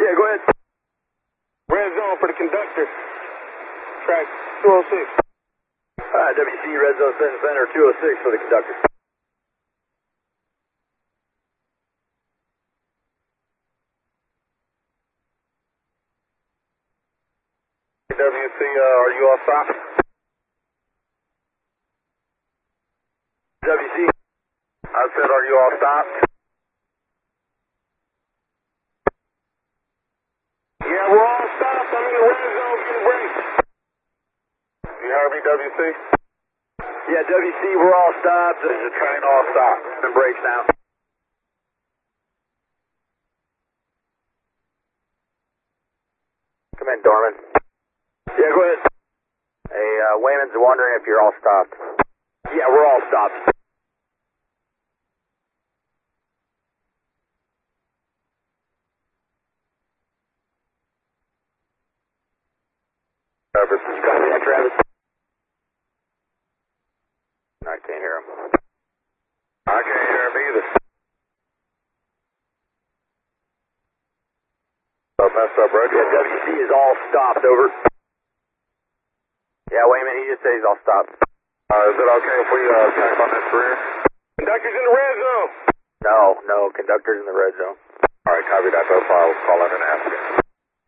Yeah, go ahead. Red zone for the conductor. Track 206. WC Red Zone Center 206 for the conductor. WC, are you all stopped? WC. I said, are you all stopped? Yeah, we're all stopped. I'm in the red zone getting brakes. You heard me, WC? Yeah, WC, we're all stopped. Is the train all stopped? And brakes now. Come in, Dorman. Yeah, go ahead. Hey, Wayman's wondering if you're all stopped. Yeah, we're all stopped. Travis. You copy that, Travis? I can't hear him. I can't hear him either. Messed up radio. Yeah, WC is all stopped, over. Yeah, Wayman, he just said he's all stopped. Is it okay if we jump on this rear? Conductor's in the red zone. No, conductor's in the red zone. All right, copy that. I'll call in and ask you.